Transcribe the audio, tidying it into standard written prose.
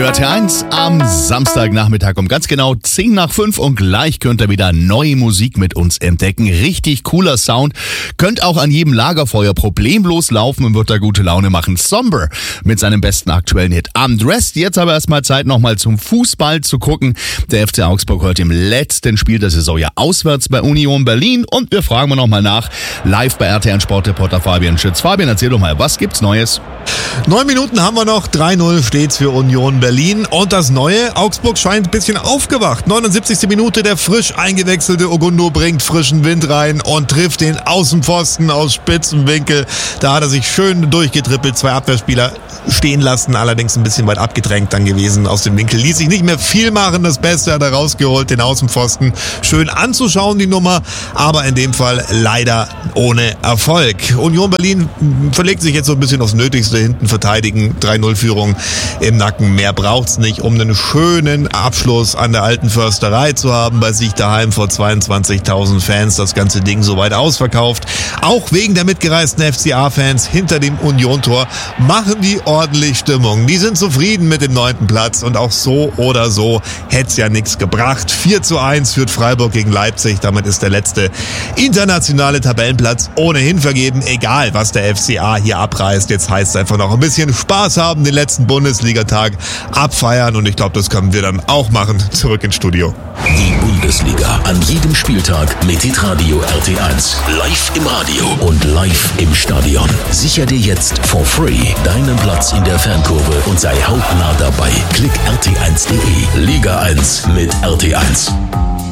Radio RT1 am Samstagnachmittag um ganz genau 10:05 und gleich könnt ihr wieder neue Musik mit uns entdecken. Richtig cooler Sound. Könnt auch an jedem Lagerfeuer problemlos laufen und wird da gute Laune machen. Somber mit seinem besten aktuellen Hit Undressed. Jetzt aber erstmal Zeit nochmal zum Fußball zu gucken. Der FC Augsburg heute im letzten Spiel der Saison ja auswärts bei Union Berlin und wir fragen mal nochmal nach. Live bei RTN Sportreporter Fabian Schütz. Fabian, erzähl doch mal, was gibt's Neues? 9 Minuten haben wir noch, 3-0 steht's für Union Berlin. Und das Neue, Augsburg scheint ein bisschen aufgewacht. 79. Minute, der frisch eingewechselte Ogundo bringt frischen Wind rein und trifft den Außenpfosten aus spitzem Winkel. Da hat er sich schön durchgetrippelt, 2 Abwehrspieler stehen lassen, allerdings ein bisschen weit abgedrängt dann gewesen aus dem Winkel. Ließ sich nicht mehr viel machen, das Beste hat er rausgeholt, den Außenpfosten. Schön anzuschauen, die Nummer, aber in dem Fall leider ohne Erfolg. Union Berlin verlegt sich jetzt so ein bisschen aufs Nötigste, hinten verteidigen, 3-0-Führung im Nacken. Mehr braucht's nicht, um einen schönen Abschluss an der alten Försterei zu haben, bei sich daheim vor 22.000 Fans. Das ganze Ding soweit ausverkauft. Auch wegen der mitgereisten FCA-Fans hinter dem Union-Tor machen die ordentlich Stimmung. Die sind zufrieden mit dem 9. Platz und auch so oder so hätte es ja nichts gebracht. 4:1 führt Freiburg gegen Leipzig. Damit ist der letzte internationale Tabellenplatz ohnehin vergeben. Egal, was der FCA hier abreißt. Jetzt heißt es einfach noch ein bisschen Spaß haben, den letzten Bundesligatag abfeiern und ich glaube, das können wir dann auch machen. Zurück ins Studio. Die Bundesliga an jedem Spieltag mit Hitradio RT1. Live im Radio und live im Stadion. Sicher dir jetzt for free deinen Platz in der Fankurve und sei hautnah dabei. Klick rt1.de. Liga 1 mit RT1.